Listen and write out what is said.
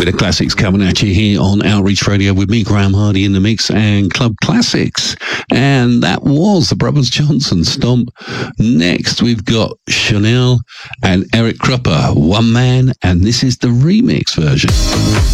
bit of classics coming at you here on Outreach Radio with me, Graham Hardy, in the mix, and Club Classics. And that was the Brothers Johnson, Stomp. Next, we've got Chanel and Eric Krupper, One Man, and this is the remix version.